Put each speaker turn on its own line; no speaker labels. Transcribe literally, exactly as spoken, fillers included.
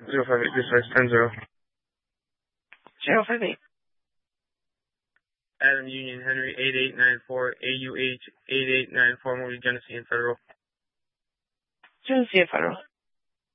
zero five eight, dispatch ten zero.
zero five eight.
Adam Union Henry eight eight nine four, A U H eight eight nine four, moving Genesee and Federal.
Genesee and Federal.